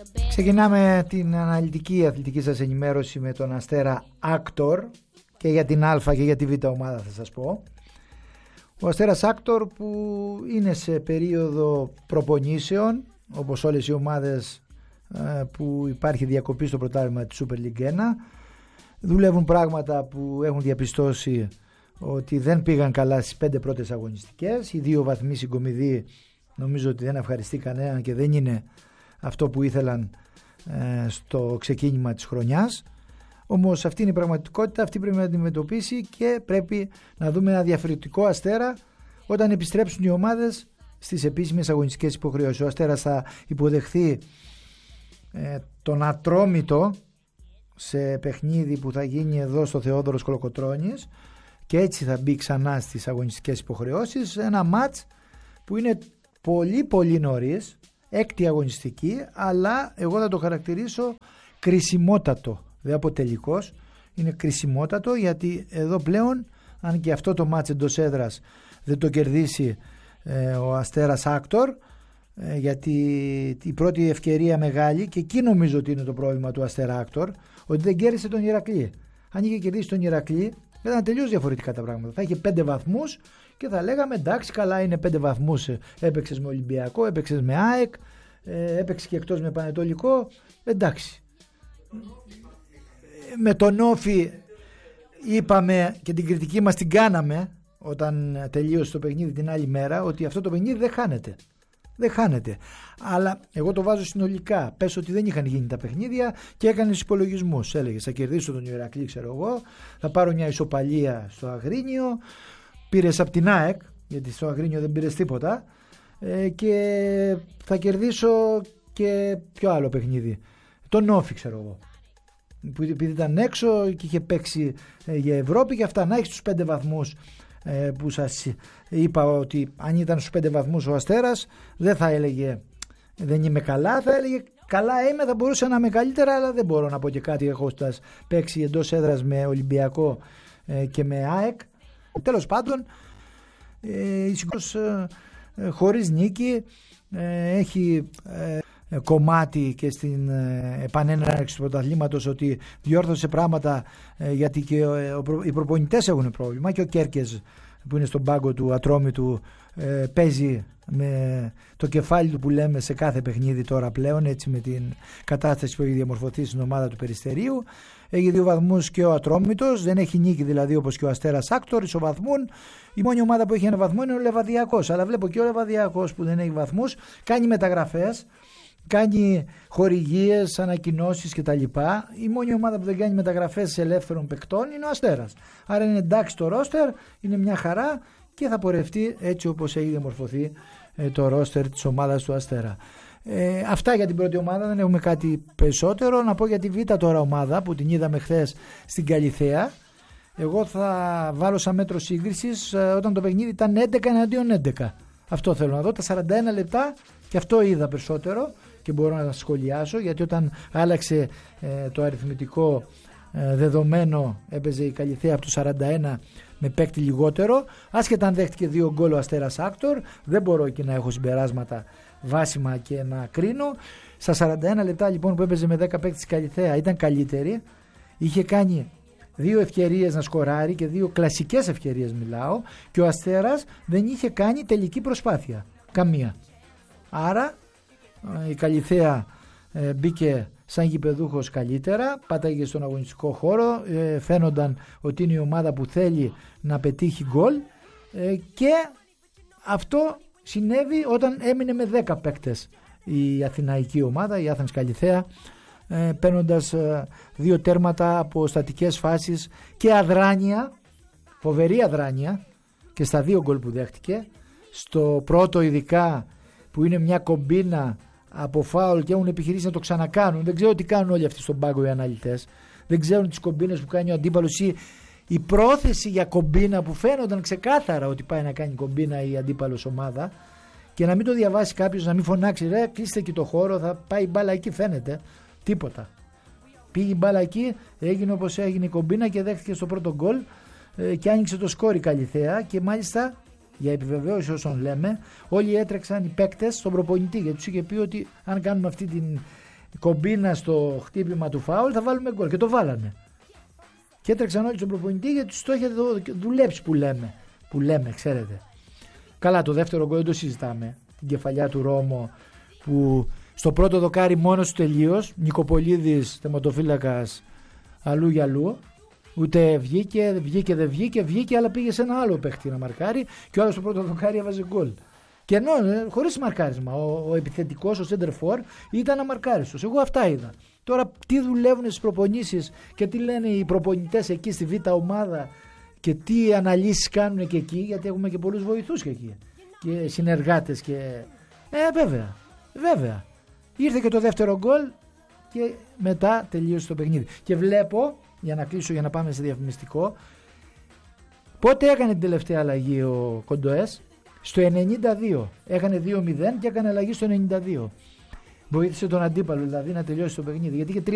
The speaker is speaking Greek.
Ξεκινάμε την αναλυτική αθλητική σας ενημέρωση με τον Αστέρα Άκτορ και για την Α και για τη Β ομάδα θα σας πω. Ο Αστέρας Άκτορ που είναι σε περίοδο προπονήσεων, όπως όλες οι ομάδες που υπάρχει διακοπή στο πρωτάθλημα της Super League 1. Δουλεύουν πράγματα που έχουν διαπιστώσει ότι δεν πήγαν καλά στις 5 πρώτες αγωνιστικές. Οι 2 βαθμοί συγκομιδοί νομίζω ότι δεν ευχαριστεί κανέναν και δεν είναι αυτό που ήθελαν στο ξεκίνημα της χρονιάς. Όμως αυτή είναι η πραγματικότητα, αυτή πρέπει να αντιμετωπίσει και πρέπει να δούμε ένα διαφορετικό Αστέρα όταν επιστρέψουν οι ομάδες στις επίσημες αγωνιστικές υποχρεώσεις. Ο Αστέρας θα υποδεχθεί τον Ατρόμητο σε παιχνίδι που θα γίνει εδώ στο Θεόδωρος Κολοκοτρώνης και έτσι θα μπει ξανά στις αγωνιστικές υποχρεώσεις. Ένα μάτς που είναι πολύ πολύ νωρίς, 6η αγωνιστική, αλλά εγώ θα το χαρακτηρίσω κρισιμότατο, δεν αποτελικός, είναι κρισιμότατο, γιατί εδώ πλέον, αν και αυτό το μάτς εντός έδρας δεν το κερδίσει ο Αστέρας Άκτορ, γιατί η πρώτη ευκαιρία μεγάλη, και εκεί νομίζω ότι είναι το πρόβλημα του Αστέρα Άκτορ, ότι δεν κέρδισε τον Ηρακλή. Αν είχε κερδίσει τον Ηρακλή θα ήταν τελείως διαφορετικά τα πράγματα, θα είχε 5 βαθμούς και θα λέγαμε εντάξει, καλά είναι 5 βαθμούς, έπαιξες με Ολυμπιακό, έπαιξες με ΑΕΚ, έπαιξες και εκτός με Πανετολικό, εντάξει. Με τον Όφη είπαμε και την κριτική μας την κάναμε όταν τελείωσε το παιχνίδι την άλλη μέρα, ότι αυτό το παιχνίδι δεν χάνεται. Δεν χάνεται. Αλλά εγώ το βάζω συνολικά. Πες ότι δεν είχαν γίνει τα παιχνίδια και έκανε υπολογισμούς. Έλεγε θα κερδίσω τον Ηρακλή, ξέρω εγώ, θα πάρω μια ισοπαλία στο Αγρίνιο. Πήρες από την ΑΕΚ, γιατί στο Αγρίνιο δεν πήρες τίποτα, και θα κερδίσω και ποιο άλλο παιχνίδι. Τον Όφη, ξέρω εγώ, που επειδή ήταν έξω και είχε παίξει για Ευρώπη και αυτά. Να έχεις τους 5 βαθμούς που σας είπα, ότι αν ήταν στους 5 βαθμούς ο Αστέρας δεν θα έλεγε δεν είμαι καλά, θα έλεγε καλά είμαι, θα μπορούσα να είμαι καλύτερα, αλλά δεν μπορώ να πω και κάτι έχοντας παίξει εντός έδρας με Ολυμπιακό και με ΑΕΚ. Τέλος πάντων, η Σικός χωρίς νίκη έχει κομμάτι και στην επανέναρξη του πρωταθλήματος, ότι διόρθωσε πράγματα, γιατί και οι προπονητές έχουν πρόβλημα και ο Κέρκες που είναι στον πάγκο του Ατρόμητου παίζει με το κεφάλι του που λέμε σε κάθε παιχνίδι τώρα πλέον, έτσι με την κατάσταση που έχει διαμορφωθεί στην ομάδα του Περιστερίου. Έχει 2 βαθμούς και ο Ατρόμητος, δεν έχει νίκη δηλαδή όπως και ο Αστέρας Άκτορ, ισοβαθμούν. Η μόνη ομάδα που έχει 1 βαθμό είναι ο Λεβαδιακός, αλλά βλέπω και ο Λεβαδιακός που δεν έχει βαθμούς κάνει μεταγραφές, κάνει χορηγίες, ανακοινώσεις κτλ. Η μόνη ομάδα που δεν κάνει μεταγραφές ελεύθερων παικτών είναι ο Αστέρας. Άρα είναι εντάξει το ρόστερ, είναι μια χαρά και θα πορευτεί έτσι όπως έχει διαμορφωθεί το ρόστερ της ομάδας του Αστέρα. Αυτά για την πρώτη ομάδα, δεν έχουμε κάτι περισσότερο. Να πω για τη Β τώρα ομάδα που την είδαμε χθες στην Καλιθέα. Εγώ θα βάλω σαν μέτρο σύγκρισης όταν το παιχνίδι ήταν 11 εναντίον 11. Αυτό θέλω να δω, τα 41 λεπτά, και αυτό είδα περισσότερο και μπορώ να σχολιάσω, γιατί όταν άλλαξε το αριθμητικό δεδομένο έπαιζε η Καλιθέα από το 41 με παίκτη λιγότερο, άσχετα αν δέχτηκε 2 γκολ ο Αστέρας Άκτορ, δεν μπορώ εκεί να έχω συμπεράσματα βάσιμα και να κρίνω. Στα 41 λεπτά λοιπόν που έπαιζε με 10 παίκτες της Καλιθέα ήταν καλύτερη, είχε κάνει 2 ευκαιρίες να σκοράρει και 2 κλασικές ευκαιρίες μιλάω, και ο Αστέρας δεν είχε κάνει τελική προσπάθεια, καμία. Άρα η Καλιθέα μπήκε σαν γηπεδούχος καλύτερα, πάταγε στον αγωνιστικό χώρο, φαίνονταν ότι είναι η ομάδα που θέλει να πετύχει γκολ, και αυτό συνέβη όταν έμεινε με 10 παίκτες η αθηναϊκή ομάδα, η Athens Καλιθέα, παίρνοντας 2 τέρματα από στατικές φάσεις και αδράνεια, φοβερή αδράνεια, και στα 2 γκολ που δέχτηκε. Στο πρώτο ειδικά, που είναι μια κομπίνα από φάουλ και έχουν επιχειρήσει να το ξανακάνουν. Δεν ξέρω τι κάνουν όλοι αυτοί στον πάγκο οι αναλυτές. Δεν ξέρουν τις κομπίνες που κάνει ο αντίπαλος ή η πρόθεση για κομπίνα που φαίνονταν ξεκάθαρα ότι πάει να κάνει κομπίνα η αντίπαλος ομάδα, και να μην το διαβάσει κάποιος, να μην φωνάξει ρε κλείστε εκεί το χώρο, θα πάει η μπάλα εκεί, φαίνεται. Τίποτα. Πήγε η μπάλα εκεί, έγινε όπως έγινε η κομπίνα και δέχτηκε στο πρώτο γκολ και άνοιξε το σκόρ η Καλιθέα, και μάλιστα για επιβεβαίωση όσων λέμε όλοι έτρεξαν οι παίκτες στον προπονητή, γιατί τους είχε πει ότι αν κάνουμε αυτή την κομπίνα στο χτύπημα του φάουλ, θα βάλουμε γκολ. Και το βάλανε. Και έτρεξαν όλοι στον προπονητή γιατί τους το είχε δουλέψει που λέμε, ξέρετε. Καλά, το δεύτερο γκολ δεν το συζητάμε. Την κεφαλιά του Ρώμο που στο πρώτο δοκάρι μόνος του τελείως. Νικοπολίδης, τερματοφύλακας, αλλού για αλλού. Ούτε βγήκε, αλλά πήγε σε ένα άλλο παίχτη να μαρκάρει και ο άλλος στο πρώτο δοκάρι έβαζε γκολ. Και ενώ χωρίς μαρκάρισμα, ο επιθετικός, ο center for ήταν αμαρκάριστος. Εγώ αυτά είδα. Τώρα τι δουλεύουν στις προπονήσεις και τι λένε οι προπονητές εκεί στη Β' ομάδα και τι αναλύσεις κάνουν και εκεί, γιατί έχουμε και πολλούς βοηθούς και εκεί και συνεργάτες και... βέβαια. Ήρθε και το δεύτερο γκολ και μετά τελείωσε το παιχνίδι. Και βλέπω, για να κλείσω, για να πάμε σε διαφημιστικό, πότε έκανε την τελευταία αλλαγή ο Κοντοές? Στο 92. Έκανε 2-0 και έκανε αλλαγή στο 92. Βοήθησε τον αντίπαλο δηλαδή να τελειώσει το παιχνίδι. Γιατί είχε